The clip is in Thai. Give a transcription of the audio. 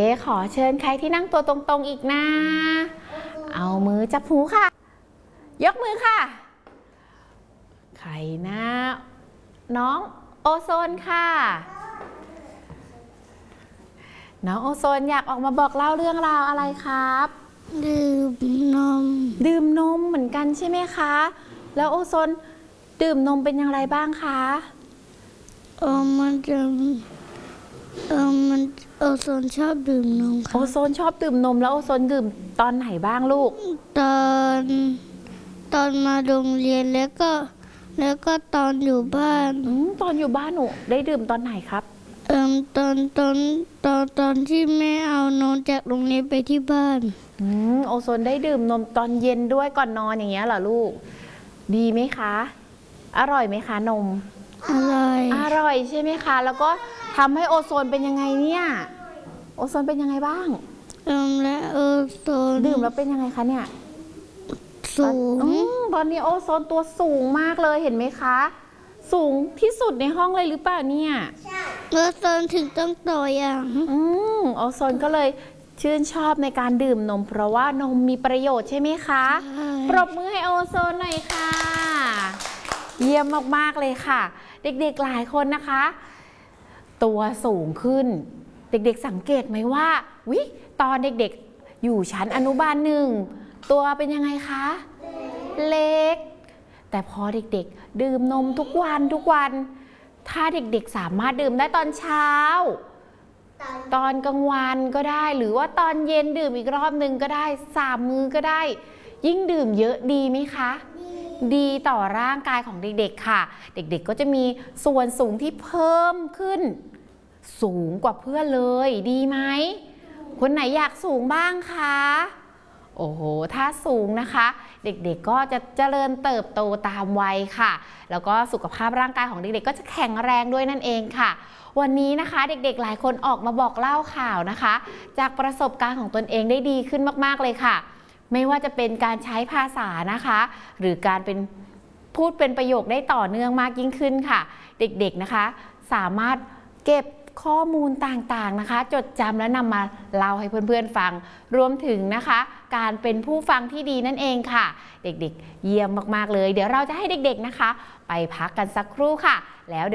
ขอเชิญใครที่นั่งตัวตรงๆอีกนะเอามือจับหูค่ะยกมือค่ะใครนะน้องโอโซนค่ะน้องโอโซนอยากออกมาบอกเล่าเรื่องราวอะไรครับดื่มนมเหมือนกันใช่ไหมคะแล้วโอโซนดื่มนมเป็นอย่างไรบ้างคะโอโซนชอบดื่มนมค่ะโอโซนชอบดื่มนมแล้วโอโซนดื่มตอนไหนบ้างลูกตอนมาโรงเรียนแล้วก็ตอนอยู่บ้านตอนอยู่บ้านหนูได้ดื่มตอนไหนครับตอนที่แม่เอานมจากโรงเรียนไปที่บ้านโอโซนได้ดื่มนมตอนเย็นด้วยก่อนนอนอย่างเงี้ยเหรอลูกดีไหมคะอร่อยไหมคะนมอร่อยใช่ไหมคะแล้วก็ทำให้โอโซนเป็นยังไงเนี่ยโอโซนเป็นยังไงบ้างและโอโซนดื่มแล้วเป็นยังไงคะเนี่ยสูงตอนนี้โอโซนตัวสูงมากเลยเห็นไหมคะสูงที่สุดในห้องเลยหรือเปล่าเนี่ยโอโซนถึงต้องต่ออย่างโอโซนก็เลยชื่นชอบในการดื่มนมเพราะว่านมมีประโยชน์ใช่ไหมคะปรบมือให้โอโซนหน่อยค่ะเยี่ยมมากๆเลยค่ะเด็กๆหลายคนนะคะตัวสูงขึ้นเด็กๆสังเกตไหมว่าตอนเด็กๆอยู่ชั้นอนุบาล1ตัวเป็นยังไงคะเล็กแต่พอเด็กๆดื่มนมทุกวันถ้าเด็กๆสามารถดื่มได้ตอนเช้าตอนกลางวันก็ได้หรือว่าตอนเย็นดื่มอีกรอบนึงก็ได้3 มื้อก็ได้ยิ่งดื่มเยอะดีไหมคะดีต่อร่างกายของเด็กๆค่ะเด็กๆก็จะมีส่วนสูงที่เพิ่มขึ้นสูงกว่าเพื่อนเลยดีไหมคนไหนอยากสูงบ้างคะโอ้โหถ้าสูงนะคะเด็กๆก็จะเจริญเติบโตตามวัยค่ะแล้วก็สุขภาพร่างกายของเด็กๆก็จะแข็งแรงด้วยนั่นเองค่ะวันนี้นะคะเด็กๆหลายคนออกมาบอกเล่าข่าวนะคะจากประสบการณ์ของตนเองได้ดีขึ้นมากๆเลยค่ะไม่ว่าจะเป็นการใช้ภาษานะคะหรือการพูดเป็นประโยคได้ต่อเนื่องมากยิ่งขึ้นค่ะเด็กๆนะคะสามารถเก็บข้อมูลต่างๆนะคะจดจำและนำมาเล่าให้เพื่อนๆฟังรวมถึงนะคะการเป็นผู้ฟังที่ดีนั่นเองค่ะเด็กๆเยี่ยมมากๆเลยเดี๋ยวเราจะให้เด็กๆนะคะไปพักกันสักครู่ค่ะแล้ว